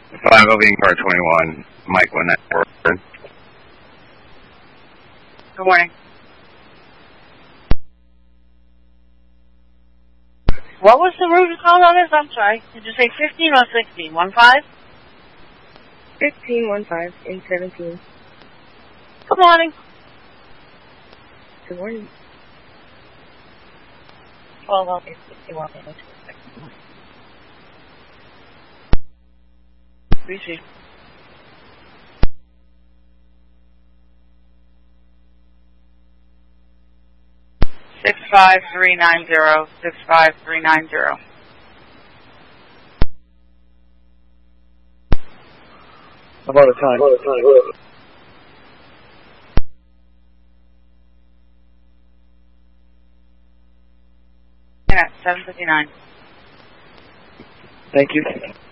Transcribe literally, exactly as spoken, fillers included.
five oh being car twenty-one, Mike one nine four. Good morning. What was the route called on this? I'm sorry. Did you say fifteen or sixteen? One five? Fifteen, one five, and seventeen. Good morning. Good morning. twelve, okay, sixty-one. Receive. Six five three nine zero six five three nine zero. About a time. About a time. Yeah, seven fifty nine. Thank you.